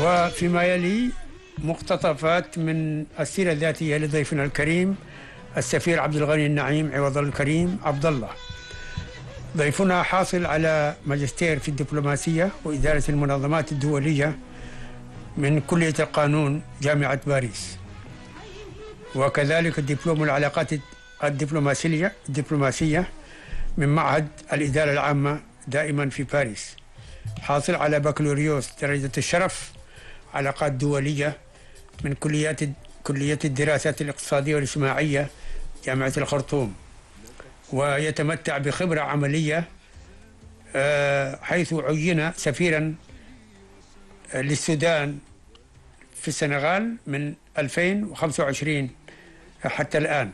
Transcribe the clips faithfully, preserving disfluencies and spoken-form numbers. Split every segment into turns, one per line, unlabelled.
وفيما يلي مقتطفات من السيرة الذاتية لضيفنا الكريم السفير عبد الغني النعيم عوض الكريم عبد الله. ضيفنا حاصل على ماجستير في الدبلوماسية وإدارة المنظمات الدولية من كلية القانون جامعة باريس، وكذلك الدبلوم العلاقات الدبلوماسية الدبلوماسية من معهد الإدارة العامة دائما في باريس. حاصل على بكالوريوس درجة الشرف علاقات دولية من كليات كلية الدراسات الاقتصادية والاجتماعية جامعة الخرطوم، ويتمتع بخبرة عملية حيث عين سفيرا للسودان في السنغال من ألفين وخمسة وعشرين حتى الآن.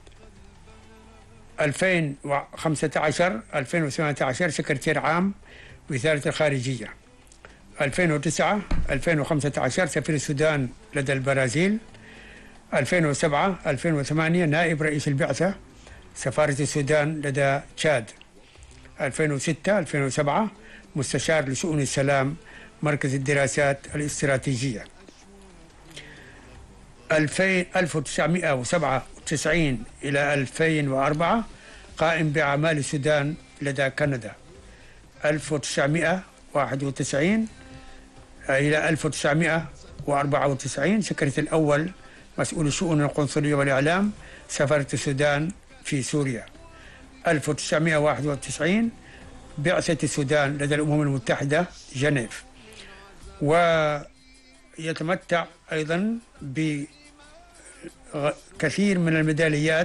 ألفين وخمسة عشر ألفين وثمانية عشر سكرتير عام وزارة الخارجية. ألفين وتسعة ألفين وخمسة عشر سفير السودان لدى البرازيل. ألفين وسبعة ألفين وثمانية نائب رئيس البعثة سفارة السودان لدى تشاد. ألفين وستة ألفين وسبعة مستشار لشؤون السلام مركز الدراسات الاستراتيجية. ألف وتسعمائة وسبعة وتسعين إلى ألفين وأربعة قائم بأعمال السودان لدى كندا. ألف وتسعمائة وواحد وتسعين إلى ألف وتسعمائة وأربعة وتسعين سكرتير الأول مسؤول الشؤون القنصلية والإعلام سفارة السودان في سوريا. ألف وتسعمائة وواحد وتسعين بعثة السودان لدى الأمم المتحدة جنيف. ويتمتع أيضا بكثير من الميداليات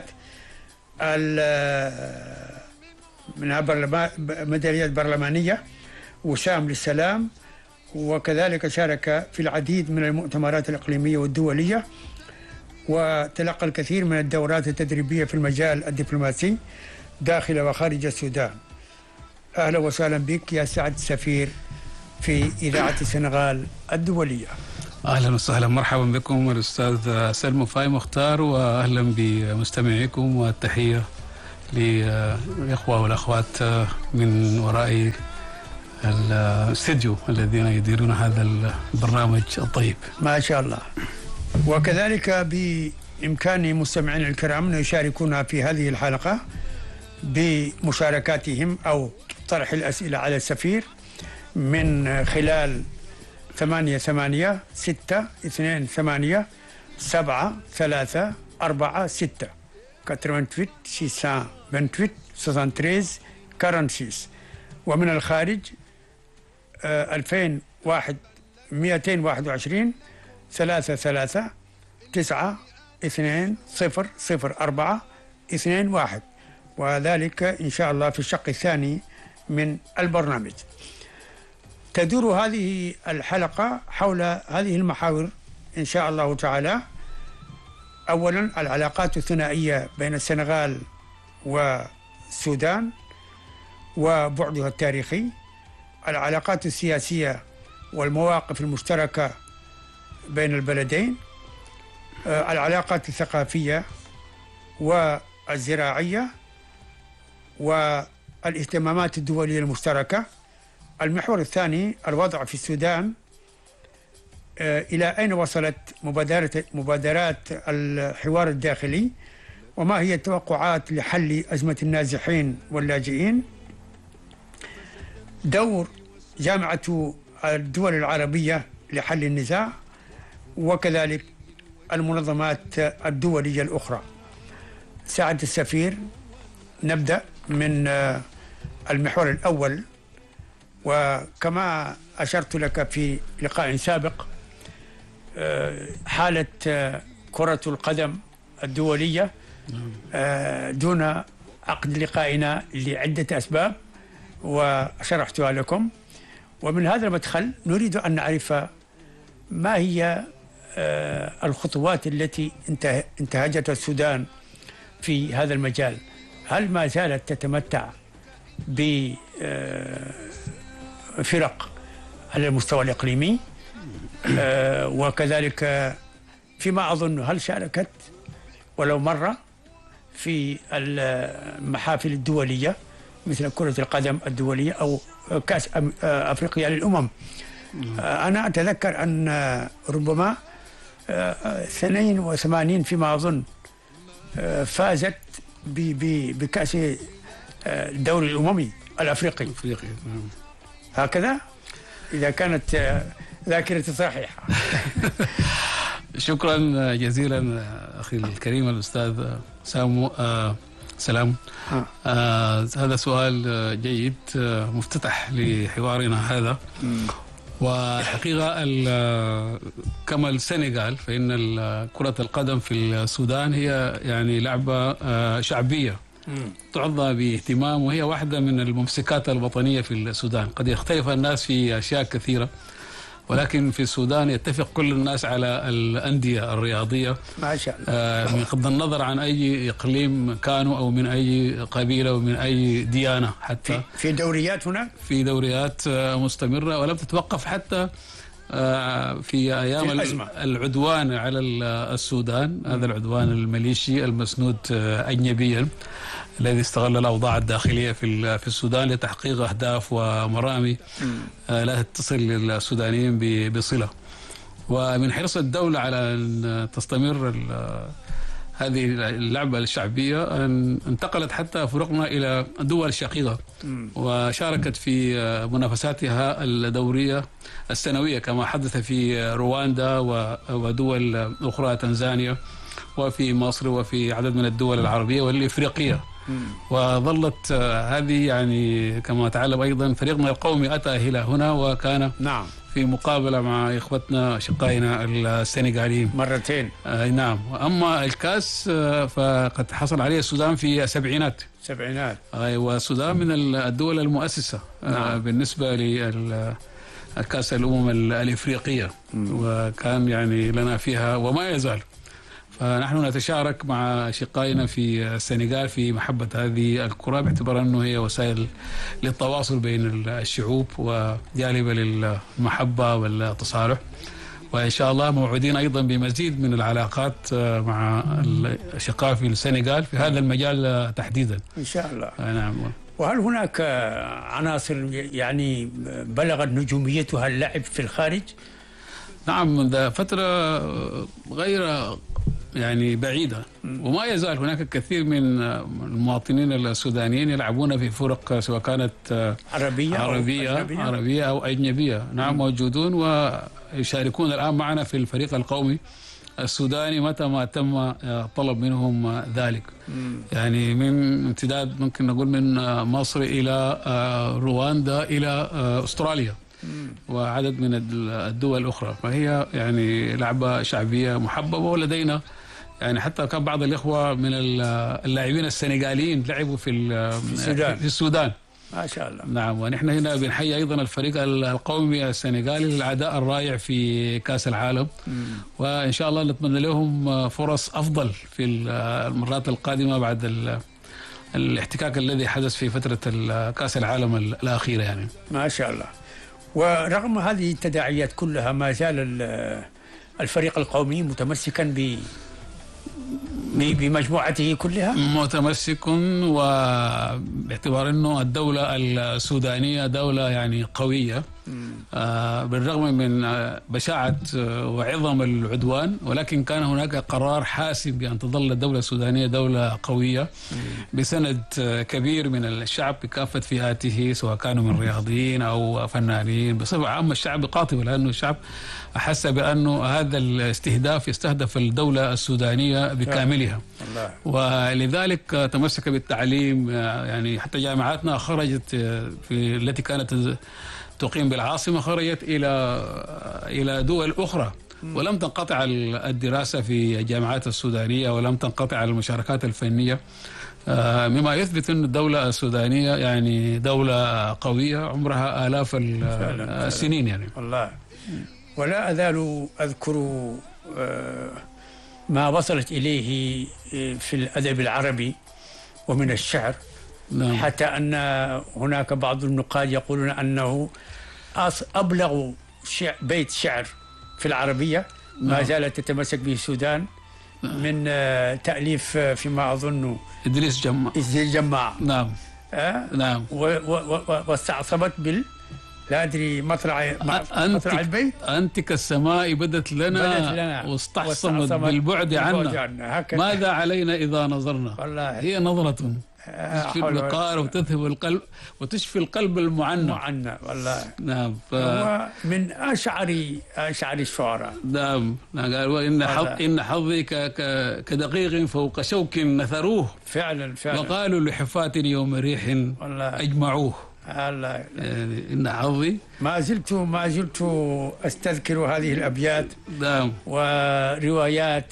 منها ميداليات برلمانية وسام للسلام، وكذلك شارك في العديد من المؤتمرات الإقليمية والدولية، وتلقى الكثير من الدورات التدريبية في المجال الدبلوماسي داخل وخارج السودان. أهلا وسهلا بك يا سعد السفير في إذاعة السنغال الدولية.
أهلا وسهلا، مرحبا بكم الأستاذ سلمى فاي مختار، وأهلا بمستمعيكم، والتحية للإخوة والأخوات من وراء الاستديو الذين يديرون هذا البرنامج الطيب.
ما شاء الله. وكذلك بإمكان مستمعينا الكرام أن يشاركونا في هذه الحلقة بمشاركاتهم أو طرح الأسئلة على السفير من خلال ثمانية ثمانية ستة اثنين ثمانية سبعة ثلاثة أربعة ستة ثمانية ثمانية ستة ثمانية ثمانية ثلاثة أربعة ستة. ومن الخارج ألفين وواحد مئتين وواحد وعشرين ثلاثة ثلاثة تسعة اثنين صفر صفر أربعة اثنين واحد، وذلك إن شاء الله في الشق الثاني من البرنامج. تدور هذه الحلقة حول هذه المحاور إن شاء الله تعالى. أولا العلاقات الثنائية بين السنغال والسودان وبعدها التاريخي، العلاقات السياسية والمواقف المشتركة بين البلدين، العلاقات الثقافية والزراعية والاهتمامات الدولية المشتركة. المحور الثاني الوضع في السودان، إلى أين وصلت مبادرة مبادرات الحوار الداخلي، وما هي التوقعات لحل أزمة النازحين واللاجئين، دور جامعة الدول العربية لحل النزاع، وكذلك المنظمات الدولية الأخرى. سعادة السفير، نبدأ من المحور الأول. وكما أشرت لك في لقاء سابق، حالة كرة القدم الدولية دون عقد لقائنا لعدة أسباب وشرحتها لكم. ومن هذا المدخل نريد أن نعرف ما هي الخطوات التي انتهجتها السودان في هذا المجال. هل ما زالت تتمتع بفرق على المستوى الإقليمي؟ وكذلك فيما أظن هل شاركت ولو مرة في المحافل الدولية مثل كرة القدم الدولية أو كأس أفريقيا للأمم؟ أنا أتذكر أن ربما اثنين وثمانين فيما أظن فازت بكأس الدوري الأممي الأفريقي.
أفريقي.
هكذا إذا كانت ذاكرتي صحيحة.
شكرا جزيلا أخي الكريم الأستاذ سامو آه سلام. آه. آه هذا سؤال جيد آه مفتتح لحوارنا هذا. م. وحقيقة كما السنغال فإن كرة القدم في السودان هي يعني لعبة آه شعبية تعظى باهتمام، وهي واحدة من الممسكات الوطنية في السودان. قد يختلف الناس في أشياء كثيرة، ولكن في السودان يتفق كل الناس على الأندية الرياضية
ما شاء الله،
بغض النظر عن أي إقليم كانوا أو من أي قبيلة ومن أي ديانة. حتى
في دوريات هناك
في دوريات مستمرة ولم تتوقف حتى في أيام
في
العدوان على السودان، هذا العدوان الميليشي المسنود أجنبيا الذي استغل الأوضاع الداخلية في في السودان لتحقيق أهداف ومرامي لا تصل للسودانيين بصلة. ومن حرص الدولة على أن تستمر هذه اللعبة الشعبية أن انتقلت حتى فرقنا إلى دول شقيقة وشاركت في منافساتها الدورية السنوية كما حدث في رواندا ودول أخرى، تنزانيا وفي مصر وفي عدد من الدول العربية والإفريقية. وظلت هذه يعني كما تعلم أيضا فريقنا القومي أتى إلى هنا وكان
نعم
في مقابلة مع إخوتنا شقائنا السنغاليين
مرتين.
آه نعم. أما الكاس آه فقد حصل عليه السودان في السبعينات
سبعينات
آه والسودان من الدول المؤسسة آه نعم. بالنسبة للكاس الأمم الإفريقية، وكان يعني لنا فيها وما يزال. فنحن نتشارك مع شقائنا في السنغال في محبة هذه الكرة، باعتبار أنه هي وسائل للتواصل بين الشعوب وجالبة للمحبة والتصالح. وإن شاء الله موعودين أيضا بمزيد من العلاقات مع الأشقاء في السنغال في هذا المجال تحديدا
إن شاء الله.
نعم.
وهل هناك عناصر يعني بلغت نجوميتها اللعب في الخارج؟
نعم، منذ فترة غير يعني بعيدة، وما يزال هناك الكثير من المواطنين السودانيين يلعبون في فرق سواء كانت
عربية
عربية أو أجنبية, عربية أو أجنبية. نعم م. موجودون ويشاركون الآن معنا في الفريق القومي السوداني متى ما تم طلب منهم ذلك. م. يعني من امتداد ممكن نقول من مصر إلى رواندا إلى أستراليا وعدد من الدول الأخرى. فهي يعني لعبة شعبية محببة. ولدينا يعني حتى كان بعض الإخوة من اللاعبين السنغاليين لعبوا في
السودان.
في السودان
ما شاء الله.
نعم. ونحن هنا بنحيي أيضا الفريق القومي السنغالي للأداء الرائع في كأس العالم. مم. وإن شاء الله نتمنى لهم فرص أفضل في المرات القادمة بعد الاحتكاك الذي حدث في فترة كأس العالم الأخيرة يعني.
ما شاء الله. ورغم هذه التداعيات كلها ما زال الفريق القومي متمسكا ب بمجموعته كلها،
متمسك، وباعتبار انه الدولة السودانية دولة يعني قوية آه بالرغم من بشاعة وعظم العدوان، ولكن كان هناك قرار حاسم بأن تظل الدولة السودانية دولة قوية بسند كبير من الشعب بكافة فئاته، سواء كانوا من رياضيين أو فنانين. بصفة عامة الشعب قاطبة، لأنه الشعب أحس بأنه هذا الاستهداف يستهدف الدولة السودانية بكاملها، ولذلك تمسك بالتعليم. يعني حتى جامعاتنا خرجت في التي كانت تقيم بالعاصمة خرجت إلى إلى دول أخرى، ولم تنقطع الدراسة في الجامعات السودانية ولم تنقطع المشاركات الفنية، مما يثبت أن الدولة السودانية يعني دولة قوية عمرها آلاف السنين يعني.
والله ولا أزال أذكر ما وصلت إليه في الأدب العربي ومن الشعر. نعم. حتى أن هناك بعض النقاد يقولون أنه أبلغ شع بيت شعر في العربية ما زالت تتمسك به السودان من تأليف فيما أظن
إدريس جماع.
إدريس جماع.
نعم.
أه؟
نعم.
واستعصبت بال لا أدري مطلع
أنت
مطلع البيت.
أنت كالسماء بدت لنا,
بدت لنا
واستحصمت بالبعد عنا.
عنا.
ماذا علينا إذا نظرنا؟
والله
هي نظرة تشفي الوقار وتذهب القلب وتشفي القلب المعنى.
معنى والله.
نعم. ف...
هو من أشعر أشعر الشعراء.
نعم. قال وإن حظ إن حظي ك... ك... كدقيق فوق شوك نثروه.
فعلا فعلا.
وقالوا لحفاة يوم ريح والله أجمعوه.
الله.
يعني إن حظي.
ما زلت ما زلت أستذكر هذه الأبيات.
نعم.
وروايات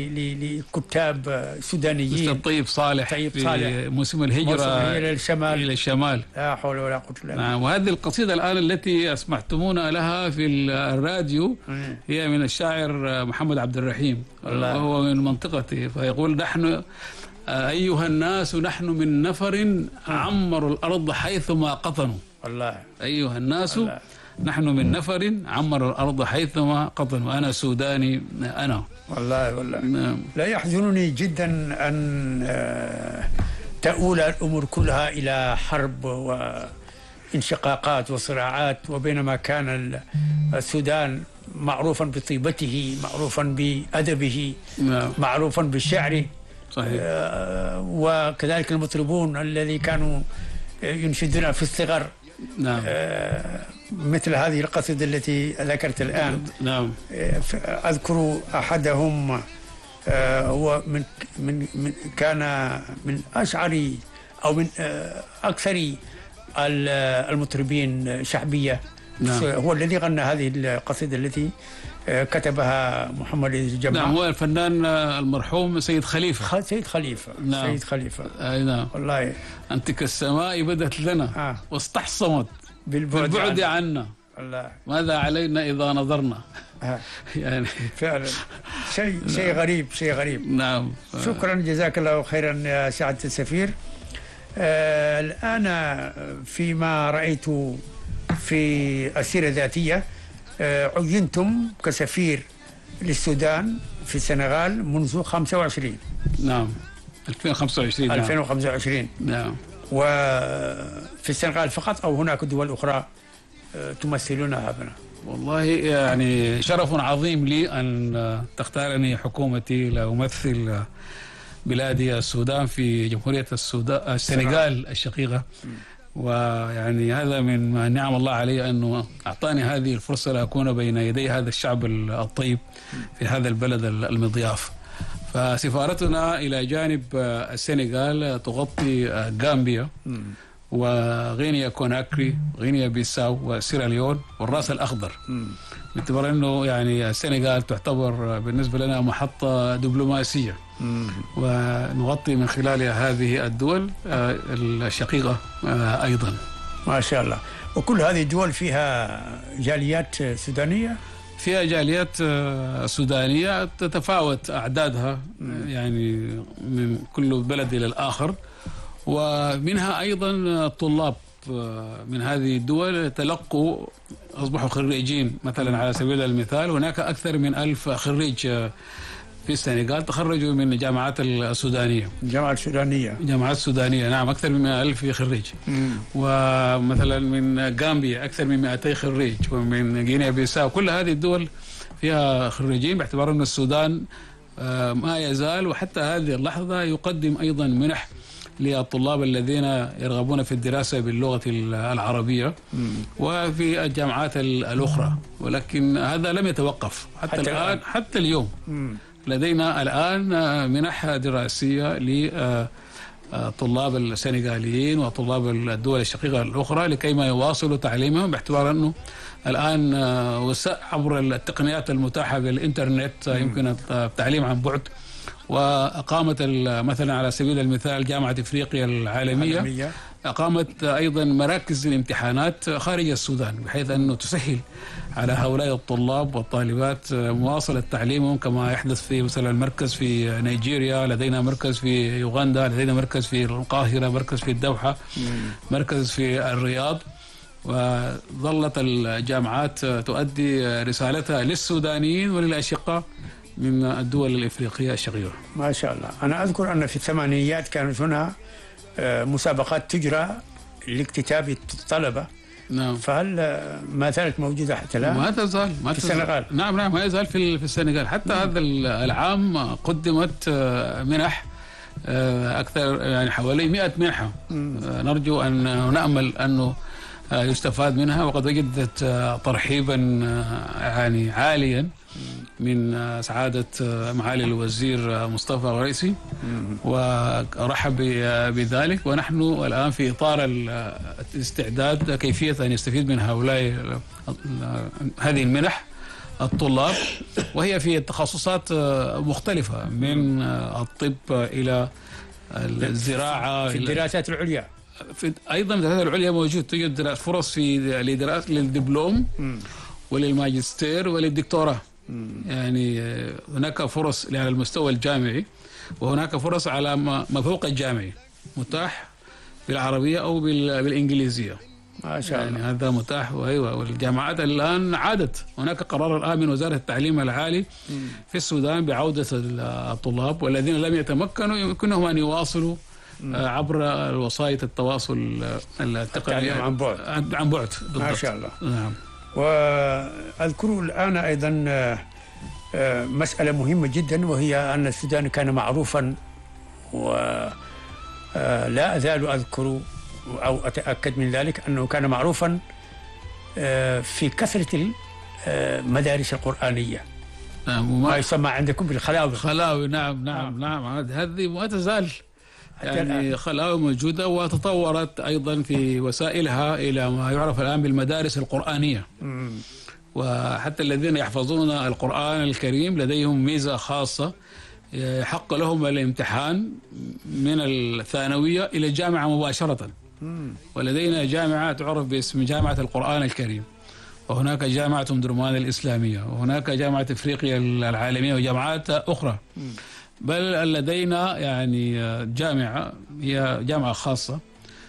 لكتاب سودانيين.
مثل طيب صالح.
طيب
في
صالح.
موسم الهجرة
إلى الشمال.
إلى الشمال.
لا حول ولا قوة إلا بالله.
نعم. وهذه القصيدة الآن التي أسمعتمونا لها في الراديو هي من الشاعر محمد عبد الرحيم، وهو من منطقتي، فيقول: نحن أيها الناس نحن من نفر عمروا الأرض حيثما قطنوا.
والله.
أيها الناس
الله.
نحن من نفر عمروا الأرض حيثما قطنوا. أنا سوداني أنا.
والله والله.
نعم.
لا يحزنني جدا أن تؤول الأمور كلها إلى حرب وانشقاقات وصراعات، وبينما كان السودان معروفا بطيبته، معروفا بأدبه،
نعم.
معروفا بشعره.
صحيح.
وكذلك المطربون الذي كانوا ينشدون في الصغر.
نعم.
مثل هذه القصيدة التي ذكرت الآن.
نعم.
أذكر أحدهم هو من من من كان من أشعر أو من أكثر المطربين شعبية.
نعم.
هو الذي غنى هذه القصيدة التي كتبها محمد الجماعة.
نعم. هو الفنان المرحوم سيد خليفة.
سيد خليفة.
نعم.
سيد خليفة.
أي نعم.
والله.
أنت كالسماء بدت لنا
آه.
واستحصمت
بالبعد,
بالبعد
عنا.
عنا.
والله.
ماذا علينا إذا نظرنا؟
آه.
يعني
فعلا شيء شيء غريب شيء غريب.
نعم.
شكرا جزاك الله خيرا يا سعادة السفير. آه الآن فيما رأيت في السيرة الذاتية آه عينتم كسفير للسودان في السنغال منذ خمسة وعشرين.
نعم. ألفين وخمسة وعشرين. نعم.
ألفين وخمسة وعشرين.
نعم.
وفي السنغال فقط أو هناك دول أخرى آه تمثلونها هنا؟
والله يعني شرف عظيم لي أن تختارني حكومتي لأمثل بلادي السودان في جمهورية السودان السنغال الشقيقة. ويعني هذا من نعم الله علي أنه أعطاني هذه الفرصة لأكون بين يدي هذا الشعب الطيب في هذا البلد المضياف. فسفارتنا إلى جانب السنغال تغطي غامبيا وغينيا كوناكري غينيا بيساو وسيراليون والراس الأخضر، باعتبار أنه يعني السنغال تعتبر بالنسبة لنا محطة دبلوماسية، ونغطي من خلال هذه الدول الشقيقة أيضا.
ما شاء الله. وكل هذه الدول فيها جاليات سودانية؟
فيها جاليات سودانية تتفاوت أعدادها يعني من كل بلد إلى الآخر، ومنها أيضا طلاب من هذه الدول تلقوا أصبحوا خريجين. مثلا على سبيل المثال هناك أكثر من ألف خريج في السنغال تخرجوا من الجامعات السودانية.
الجامعة السودانية.
جامعات سودانية نعم، أكثر من ألف خريج. مم. ومثلا من غامبيا أكثر من مئتي خريج، ومن غينيا بيساو. كل هذه الدول فيها خريجين، باعتبار أن السودان ما يزال وحتى هذه اللحظة يقدم أيضا منح للطلاب الذين يرغبون في الدراسة باللغة العربية مم. وفي الجامعات الأخرى. ولكن هذا لم يتوقف حتى, حتى الآن, الآن حتى اليوم. مم. لدينا الآن منح دراسية لطلاب السنغاليين وطلاب الدول الشقيقة الأخرى لكي ما يواصلوا تعليمهم، باعتبار أنه الآن عبر التقنيات المتاحة بالإنترنت يمكن التعليم عن بعد. وأقامت مثلا على سبيل المثال جامعة إفريقيا العالمية العالمية. أقامت أيضا مراكز الامتحانات خارج السودان، بحيث أنه تسهل على هؤلاء الطلاب والطالبات مواصلة تعليمهم، كما يحدث في مثلا مركز في نيجيريا، لدينا مركز في يوغندا، لدينا مركز في القاهرة، مركز في الدوحة، مركز في الرياض. وظلت الجامعات تؤدي رسالتها للسودانيين وللأشقاء من الدول الإفريقية الشقيقة.
ما شاء الله. أنا أذكر أن في الثمانينيات كانت هنا مسابقات تجرى لاكتتاب الطلبة
نعم.
فهل ما زالت موجودة حتى الآن؟
ما تزال ما
في
تزال.
السنغال.
نعم نعم ما يزال في في السنغال حتى مم. هذا العام قدمت منح أكثر يعني حوالي مئة منحة. مم. نرجو أن نأمل أنه يستفاد منها، وقد وجدت ترحيبا يعني عاليا من سعادة معالي الوزير مصطفى غريسي، ورحب بذلك. ونحن الآن في إطار الاستعداد كيفية أن يستفيد من هؤلاء هذه المنح الطلاب، وهي في تخصصات مختلفة من الطب إلى الزراعة
في الدراسات العليا.
في ايضا الدراسات العليا موجود، توجد فرص في لدراسه للدبلوم م. وللماجستير وللدكتوراه. م. يعني هناك فرص على المستوى الجامعي، وهناك فرص على ما فوق الجامعي متاح بالعربيه او بالانجليزيه.
ما شاء الله.
يعني هذا متاح. وايوه والجامعات الان عادت، هناك قرار الان من وزاره التعليم العالي م. في السودان بعوده الطلاب، والذين لم يتمكنوا يمكنهم ان يواصلوا عبر وسائط التواصل التقنية
عن بعد.
عن بعد بالضبط.
ما شاء الله.
نعم.
وأذكر الآن أيضا مسألة مهمة جدا، وهي أن السودان كان معروفا، ولا أزال أذكر أو أتأكد من ذلك أنه كان معروفا في كثرة المدارس القرآنية.
نعم.
ما يسمى عندكم بالخلاوي.
خلاوي. نعم نعم نعم. هذه ما تزال يعني خلاوي موجودة، وتطورت أيضا في وسائلها إلى ما يعرف الآن بالمدارس القرآنية. مم. وحتى الذين يحفظون القرآن الكريم لديهم ميزة خاصة، يحق لهم الامتحان من الثانوية إلى الجامعة مباشرة. مم. ولدينا جامعة تعرف باسم جامعة القرآن الكريم، وهناك جامعة أم درمان الإسلامية، وهناك جامعة إفريقيا العالمية وجامعات أخرى. مم. بل لدينا يعني جامعة هي جامعة خاصة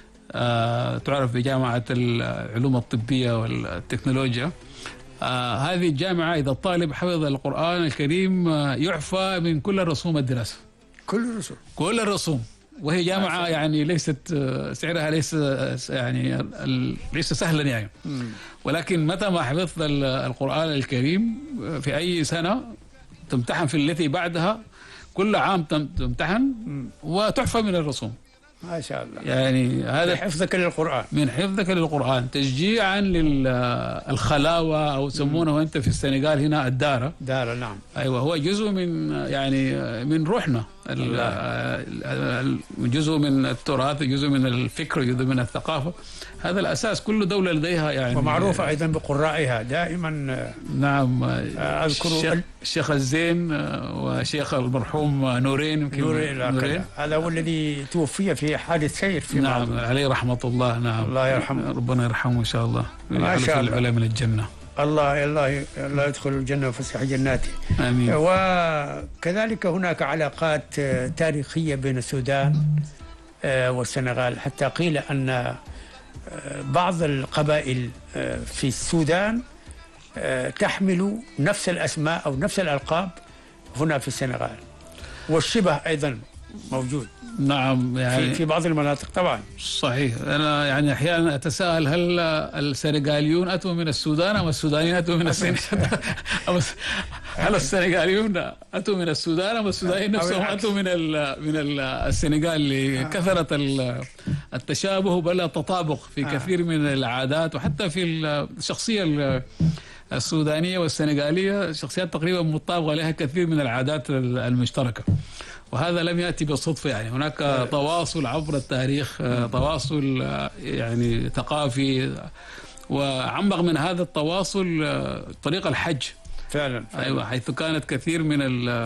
تعرف بجامعة العلوم الطبية والتكنولوجيا. هذه الجامعة إذا الطالب حفظ القرآن الكريم يعفى من كل رسوم الدراسة.
كل الرسوم
كل الرسوم. وهي جامعة يعني ليست سعرها ليس يعني ليس سهلا يعني. ولكن متى ما حفظت القرآن الكريم في أي سنة تمتحن في التي بعدها، كل عام تمتحن وتحفى من الرسوم.
ما شاء الله.
يعني هذا
من حفظك للقرآن.
من حفظك للقرآن تشجيعا للخلاوة، أو يسمونه أنت في السنغال هنا الدارة.
دارة نعم.
أيوة، هو جزء من يعني من روحنا، جزء من التراث، جزء من الفكر، جزء من الثقافة. هذا الأساس. كل دولة لديها يعني،
ومعروفة أيضا بقرائها دائما.
نعم.
أذكر
الشيخ الزين وشيخ المرحوم نورين.
نورين, نورين. هذا هو الذي توفي في حادث سير في
نعم معروف. عليه رحمة الله. نعم
الله يرحمه.
ربنا يرحمه إن شاء الله.
ما شاء الله.
العلا من الجنة.
الله الله الله يدخل الجنة وفسح جناته.
آمين.
وكذلك هناك علاقات تاريخية بين السودان والسنغال، حتى قيل أن بعض القبائل في السودان تحمل نفس الأسماء أو نفس الألقاب هنا في السنغال، والشبه أيضا موجود.
نعم يعني
في, في بعض المناطق طبعا.
صحيح. أنا يعني أحيانا أتساءل هل السنغاليون أتوا من السودان أم السودانيين أتوا من السنغال؟ هل السنغاليون أتوا من السودان أم السودانيين نفسهم أتوا من من السنغال لكثرة التشابه بل التطابق في كثير من العادات، وحتى في الشخصية السودانية والسنغالية شخصيات تقريبا مطابقة لها كثير من العادات المشتركة. وهذا لم يأتي بالصدفة، يعني هناك تواصل عبر التاريخ، تواصل يعني ثقافي، وعمق من هذا التواصل طريق الحج
فعلا, فعلا.
أيوة، حيث كانت كثير من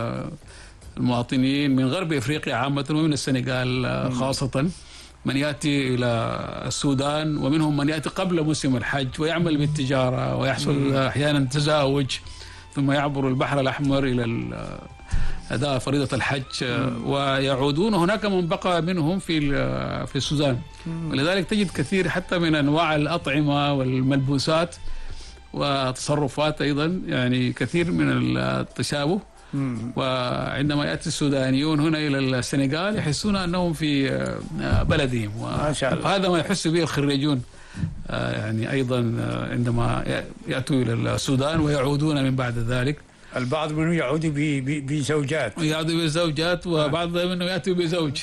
المواطنين من غرب إفريقيا عامة ومن السنغال خاصة من يأتي إلى السودان، ومنهم من يأتي قبل موسم الحج ويعمل بالتجارة ويحصل أحيانا تزاوج، ثم يعبر البحر الأحمر إلى أداء فريضة الحج ويعودون. هناك من بقى منهم في في السودان، ولذلك تجد كثير حتى من أنواع الأطعمة والملبوسات وتصرفات أيضا يعني كثير من التشابه. وعندما يأتي السودانيون هنا إلى السنغال يحسون أنهم في بلدهم، وهذا ما يحس به الخريجون يعني أيضا عندما يأتوا إلى السودان ويعودون من بعد ذلك.
البعض منهم يعود بزوجات
يعود بزوجات وبعض منهم يأتي بزوج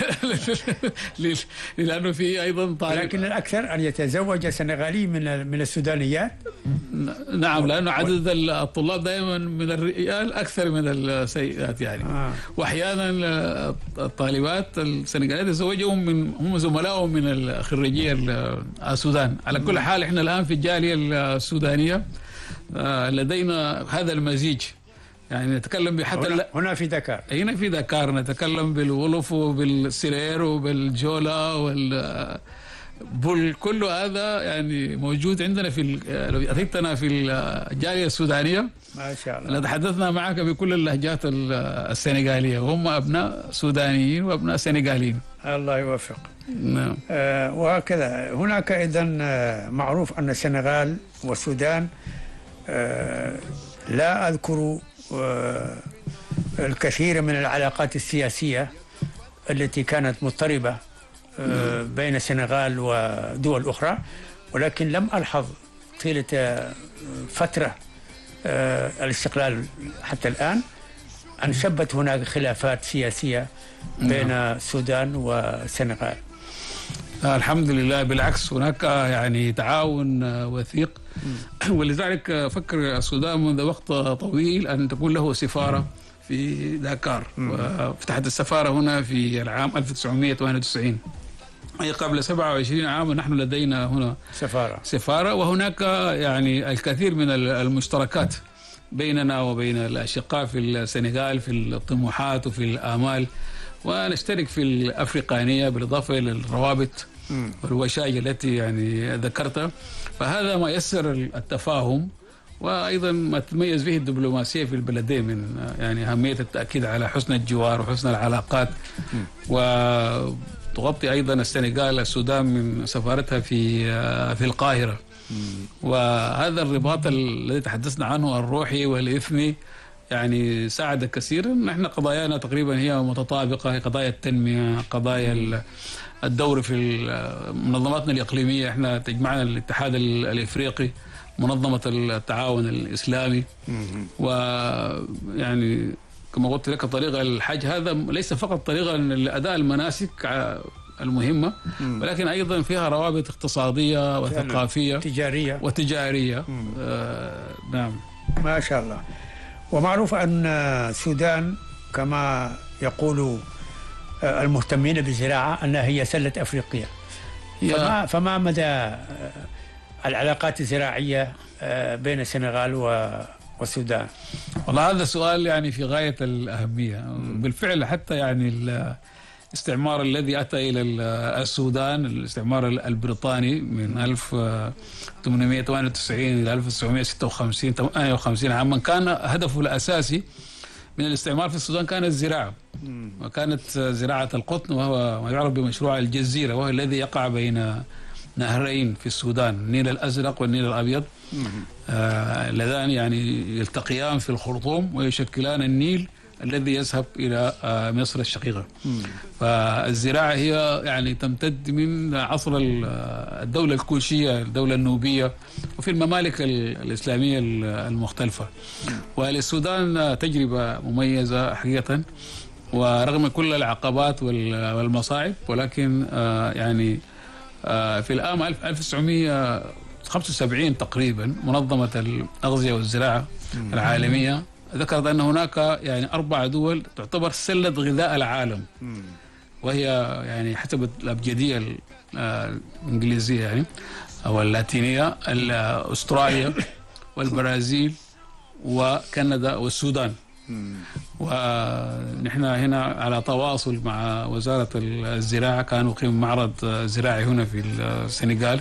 لأنه في أيضا طالب.
لكن الأكثر أن يتزوج سنغالي من من السودانيات.
نعم، لأنه عدد الطلاب دائما من الرجال أكثر من السيدات يعني. آه. وأحيانا الطالبات السنغاليات يتزوجهم من هم زملائهم من الخريجية السودان. على كل حال إحنا الآن في الجالية السودانية لدينا هذا المزيج، يعني نتكلم حتى
هنا, هنا في دكار
هنا في دكار نتكلم بالولف وبالسرير وبالجولا وال كل هذا يعني موجود عندنا في لو أتيتنا في الجالية السودانية
ما شاء الله
لتحدثنا معك بكل اللهجات السنغالية، وهم أبناء سودانيين وأبناء سنغاليين.
الله يوفق.
نعم.
آه وهكذا هناك أيضا معروف أن السنغال والسودان آه لا أذكر آه الكثير من العلاقات السياسية التي كانت مضطربة آه بين السنغال ودول أخرى، ولكن لم ألحظ طيلة فترة آه الاستقلال حتى الآن أن شبت هناك خلافات سياسية بين السودان والسنغال.
الحمد لله، بالعكس هناك يعني تعاون وثيق، ولذلك فكر السودان منذ وقت طويل أن تكون له سفارة في داكار، وفتحت السفارة هنا في العام ألف وتسعمائة وثمانية وتسعين، أي قبل سبعة وعشرين عاما نحن لدينا هنا
سفارة
سفارة وهناك يعني الكثير من المشتركات بيننا وبين الأشقاء في السنغال في الطموحات وفي الآمال، ونشترك في الأفريقانية بالإضافة إلى الروابط والوشائج التي يعني ذكرتها. فهذا ما يسر التفاهم، وأيضا ما تميز به الدبلوماسية في البلدين من يعني أهمية التأكيد على حسن الجوار وحسن العلاقات. وتغطي أيضا السنغال السودان من سفارتها في في القاهرة، وهذا الرباط الذي تحدثنا عنه الروحي والإثني يعني ساعد كثيرا. نحن قضايانا تقريبا هي متطابقة، قضايا التنمية، قضايا الدور في منظماتنا الإقليمية. احنا تجمعنا الاتحاد الإفريقي، منظمة التعاون الإسلامي، ويعني كما قلت لك طريقة الحج هذا ليس فقط طريقة لأداء المناسك المهمة، ولكن أيضا فيها روابط اقتصادية وثقافية
تجارية
وتجارية. آه نعم
ما شاء الله. ومعروف أن السودان كما يقول المهتمين بالزراعة أنها هي سلة أفريقيا، فما, فما مدى العلاقات الزراعية بين السنغال والسودان؟
والله هذا سؤال يعني في غاية الأهمية. بالفعل حتى يعني الاستعمار الذي أتى إلى السودان، الاستعمار البريطاني من ألف وثمانمائة وثمانية وتسعين إلى ألف وتسعمائة وستة وخمسين ثمانية وخمسين عاما، كان هدفه الأساسي من الاستعمار في السودان كانت الزراعة، وكانت زراعة القطن، وهو ما يعرف بمشروع الجزيرة، وهو الذي يقع بين نهرين في السودان، النيل الأزرق والنيل الأبيض، آه اللذان يعني يلتقيان في الخرطوم ويشكلان النيل الذي يذهب إلى آه مصر الشقيقة. فالزراعة هي يعني تمتد من عصر الدولة الكوشية، الدولة النوبية، وفي الممالك الإسلامية المختلفة. وللسودان تجربة مميزة حقيقة، ورغم كل العقبات والمصاعب، ولكن آه يعني آه في العام ألف وتسعمائة وخمسة وسبعين تقريبا منظمة الأغذية والزراعة العالمية ذكرت أن هناك يعني أربع دول تعتبر سلة غذاء العالم، وهي يعني حسب الأبجدية الإنجليزية يعني أو اللاتينية، أستراليا والبرازيل وكندا والسودان. ونحن هنا على تواصل مع وزارة الزراعة، كان يقيم معرض زراعي هنا في السنغال،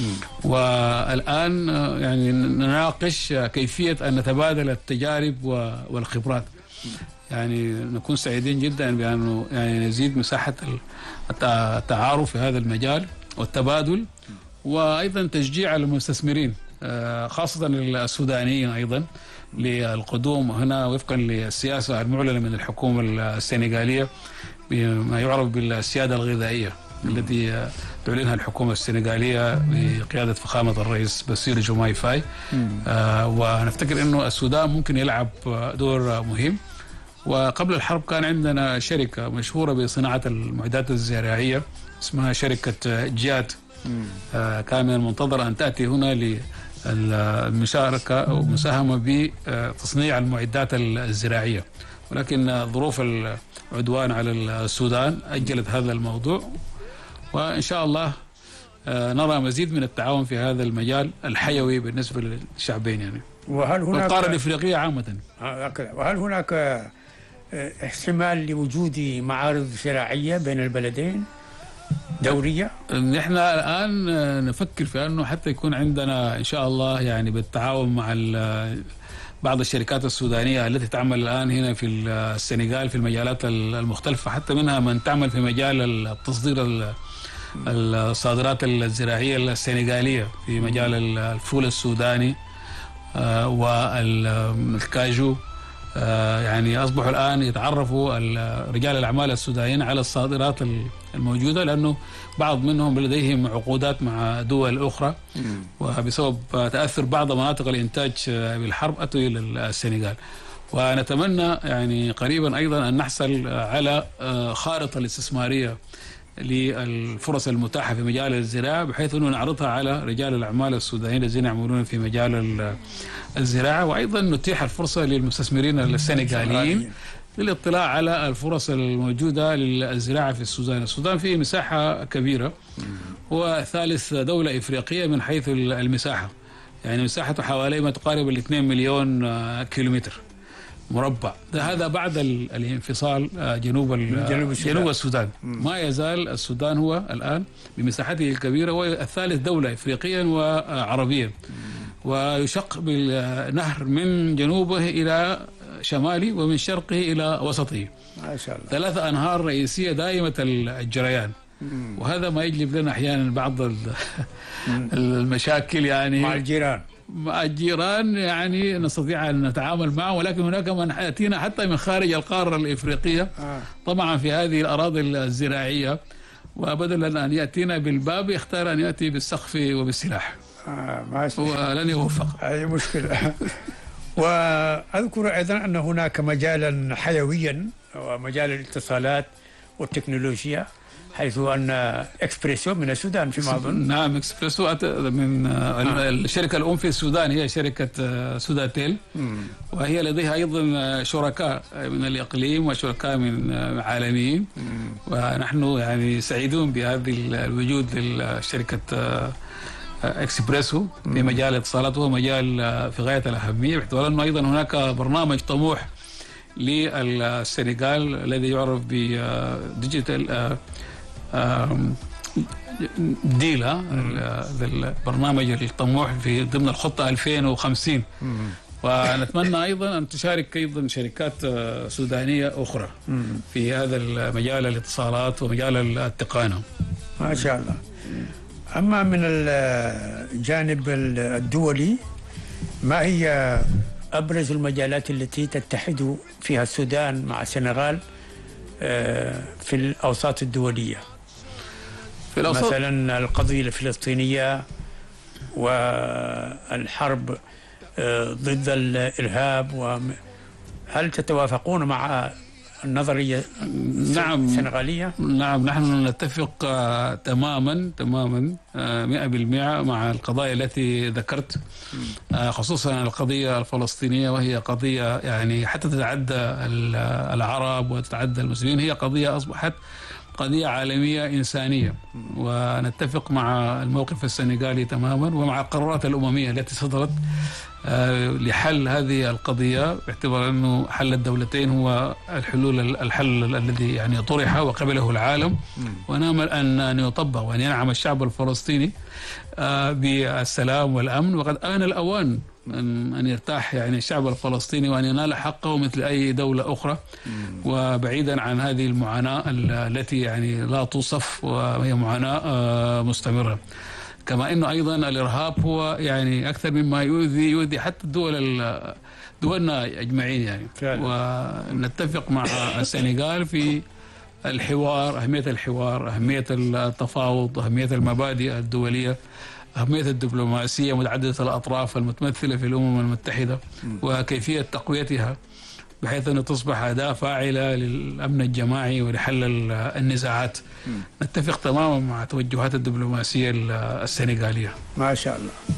والآن يعني نناقش كيفية أن نتبادل التجارب والخبرات. يعني نكون سعيدين جدا بأنه يعني نزيد مساحة التعارف في هذا المجال والتبادل، وأيضا تشجيع المستثمرين خاصة السودانيين أيضا للقدوم هنا وفقا للسياسة المعلنة من الحكومة السنغالية بما يعرف بالسيادة الغذائية التي تعلنها الحكومة السنغالية بقيادة فخامة الرئيس باسيل جوماي فاي. آه ونفتكر أنه السودان ممكن يلعب دور مهم. وقبل الحرب كان عندنا شركة مشهورة بصناعة المعدات الزراعية اسمها شركة جياد. آه كان من المنتظر أن تأتي هنا للمشاركة أو مساهمة بتصنيع المعدات الزراعية، ولكن ظروف العدوان على السودان أجلت هذا الموضوع. وإن شاء الله نرى مزيد من التعاون في هذا المجال الحيوي بالنسبة للشعبين يعني،
وهل هناك
والقارة الإفريقية عامة.
وهل هناك احتمال لوجود معارض زراعية بين البلدين دورية؟
نحن الآن نفكر في أنه حتى يكون عندنا إن شاء الله يعني بالتعاون مع بعض الشركات السودانية التي تعمل الآن هنا في السنغال في المجالات المختلفة، حتى منها من تعمل في مجال التصدير الصادرات الزراعية السنغالية في مجال الفول السوداني والكاجو. يعني أصبحوا الآن يتعرفوا رجال الأعمال السودانيين على الصادرات الموجودة، لأنه بعض منهم لديهم عقودات مع دول أخرى، وبسبب تأثر بعض مناطق الإنتاج بالحرب أتوا إلى السنغال. ونتمنى يعني قريبا أيضا أن نحصل على خارطة الاستثمارية للفرص المتاحة في مجال الزراعة، بحيث أنه نعرضها على رجال الأعمال السودانيين الذين يعملون في مجال الزراعة، وأيضا نتيح الفرصة للمستثمرين السنغاليين للاطلاع على الفرص الموجودة للزراعة في السودان. السودان فيه مساحة كبيرة، هو ثالث دولة إفريقية من حيث المساحة، يعني مساحته حوالي ما تقارب الاثنين مليون كيلومتر مربع. هذا بعد الانفصال جنوب جنوب السودان. جنوب السودان ما يزال السودان هو الآن بمساحته الكبيرة والثالث دولة إفريقيا وعربيا، ويشق بالنهر من جنوبه إلى شمالي ومن شرقه إلى وسطه.
ما شاء الله.
ثلاث أنهار رئيسية دائمة الجريان، وهذا ما يجلب لنا أحيانا بعض المشاكل يعني
مع الجيران.
مع الجيران يعني نستطيع أن نتعامل معه، ولكن هناك من يأتينا حتى من خارج القارة الإفريقية طبعا في هذه الأراضي الزراعية، وبدلا أن يأتينا بالباب يختار أن يأتي بالسقف وبالسلاح.
آه ماشي.
ولن يوفق.
هذه مشكلة. وأذكر أيضا أن هناك مجالا حيويا ومجال الاتصالات والتكنولوجيا، حيث أن إكسبريسو من السودان فيما أظن.
نعم، إكسبريسو من آه. الشركة الأم في السودان هي شركة سوداتيل، وهي لديها أيضا شركاء من الإقليم وشركاء من عالميين، ونحن يعني سعيدون بهذه الوجود للشركة إكسبريسو في مجال الاتصالات، وهو مجال في غاية الأهمية، باعتبار أنه أيضا هناك برنامج طموح للسنغال الذي يعرف بديجيتال ديلا، البرنامج الطموح في ضمن الخطة ألفين وخمسين. ونتمنى أيضا أن تشارك أيضا شركات سودانية أخرى في هذا المجال الاتصالات ومجال التقنية.
ما شاء الله. أما من الجانب الدولي، ما هي أبرز المجالات التي تتحد فيها السودان مع السنغال في الأوساط الدولية؟ في الأوساط مثلا القضية الفلسطينية والحرب ضد الإرهاب، وهل تتوافقون مع النظرية
نعم
السنغالية؟
نعم، نحن نتفق آه تماما تماما آه مئة بالمئة مع القضايا التي ذكرت، آه خصوصا القضية الفلسطينية، وهي قضية يعني حتى تتعدى العرب وتتعدى المسلمين، هي قضية أصبحت قضية عالمية إنسانية. ونتفق مع الموقف السنغالي تماما ومع القرارات الأممية التي صدرت لحل هذه القضية، باعتبار أنه حل الدولتين هو الحلول الحل الذي يعني طرح وقبله العالم، ونأمل أن يطبق وأن ينعم الشعب الفلسطيني بالسلام والأمن. وقد آن الأوان أن يرتاح يعني الشعب الفلسطيني وأن ينال حقه مثل أي دولة أخرى، وبعيدا عن هذه المعاناة التي يعني لا توصف وهي معاناة مستمرة. كما أنه أيضا الإرهاب هو يعني أكثر مما يؤذي يؤذي حتى الدول دولنا أجمعين يعني. ونتفق مع السنغال في الحوار، أهمية الحوار، أهمية التفاوض، أهمية المبادئ الدولية، أهمية الدبلوماسية متعددة الأطراف المتمثلة في الأمم المتحدة، وكيفية تقويتها بحيث أن تصبح أداة فاعلة للأمن الجماعي ولحل النزاعات. نتفق تماما مع توجهات الدبلوماسية السنغالية.
ما شاء الله.